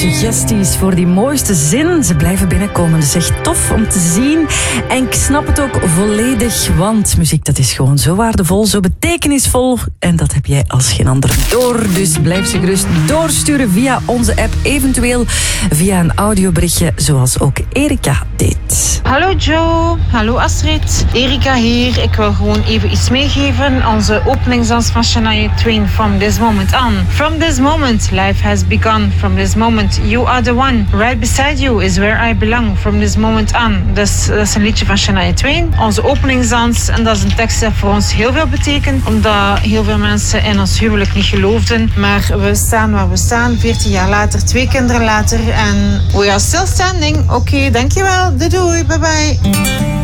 suggesties voor die mooiste zin. Ze blijven binnenkomen. Dat is echt tof om te zien. En ik snap het ook volledig, want muziek dat is gewoon zo waardevol, zo betekenisvol. En dat heb jij als geen ander door. Dus blijf ze gerust doorsturen via onze app. Eventueel via een audioberichtje, zoals ook Erika deed. Hallo Joe, hallo Astrid. Erika hier. Ik wil gewoon even iets meegeven. Onze openingsdans van Shania Twain. From this moment on. From this moment, life has begun. From this moment, you are the one. Right beside you is where I belong. From this moment on. Dus dat is een liedje van Shania Twain. Onze openingsdans. En dat is een tekst die voor ons heel veel betekent. Omdat heel veel mensen in ons huwelijk niet geloofden. Maar we staan waar we staan. 14 jaar later, 2 kinderen later. En we are still standing. Oké, dankjewel. Doei, bye bye.